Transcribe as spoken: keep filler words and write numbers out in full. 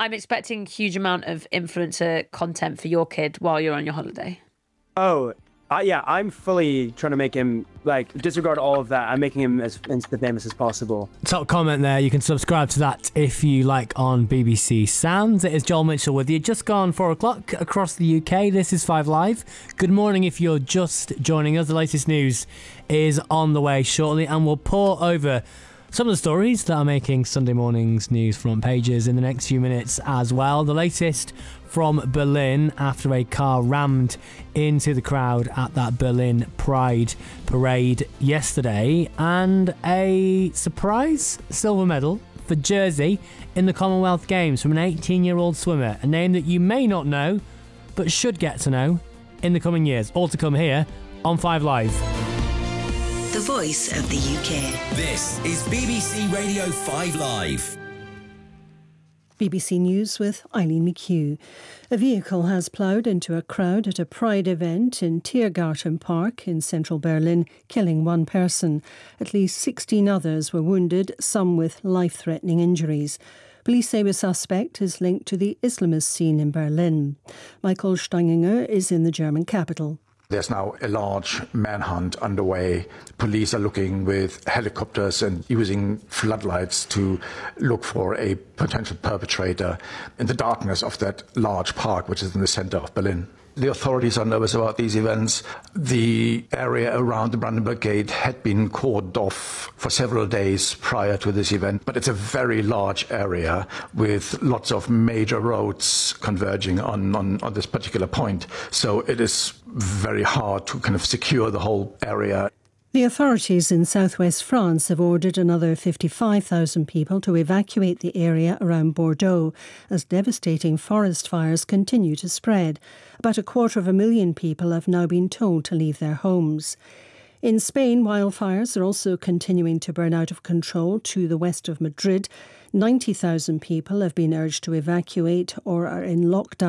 I'm expecting a huge amount of influencer content for your kid while you're on your holiday. Oh, uh, yeah, I'm fully trying to make him, like, disregard all of that. I'm making him as insta famous as possible. Top comment there. You can subscribe to that if you like on B B C Sounds. It is Joel Mitchell with you. Just gone four o'clock across the U K. This is Five Live. Good morning if you're just joining us. The latest news is on the way shortly, and we'll pour over some of the stories that are making Sunday morning's news front pages in the next few minutes as well. The latest from Berlin after a car rammed into the crowd at that Berlin Pride parade yesterday, and a surprise silver medal for Jersey in the Commonwealth Games from an eighteen-year-old swimmer, a name that you may not know but should get to know in the coming years. All to come here on Five Live. The voice of the U K. This is B B C Radio five Live. B B C News with Eileen McHugh. A vehicle has ploughed into a crowd at a Pride event in Tiergarten Park in central Berlin, killing one person. At least sixteen others were wounded, some with life-threatening injuries. Police say the suspect is linked to the Islamist scene in Berlin. Michael Steininger is in the German capital. There's now a large manhunt underway. Police are looking with helicopters and using floodlights to look for a potential perpetrator in the darkness of that large park, which is in the center of Berlin. The authorities are nervous about these events. The area around the Brandenburg Gate had been cordoned off for several days prior to this event, but it's a very large area with lots of major roads converging on, on, on this particular point. So it is very hard to kind of secure the whole area. The authorities in southwest France have ordered another fifty-five thousand people to evacuate the area around Bordeaux as devastating forest fires continue to spread. About a quarter of a million people have now been told to leave their homes. In Spain, wildfires are also continuing to burn out of control to the west of Madrid. ninety thousand people have been urged to evacuate or are in lockdown.